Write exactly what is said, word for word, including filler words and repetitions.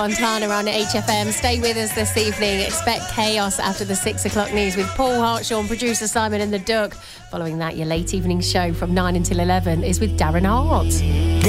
Montana on H F M. Stay with us this evening. Expect chaos after the six o'clock news with Paul Hartshaw, producer Simon and the Duck. Following that, your late evening show from nine until eleven is with Darren Hart.